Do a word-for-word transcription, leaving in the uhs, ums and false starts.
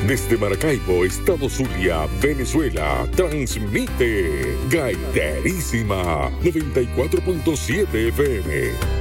Desde Maracaibo, Estado Zulia, Venezuela, transmite Gaiterísima noventa y cuatro punto siete F M.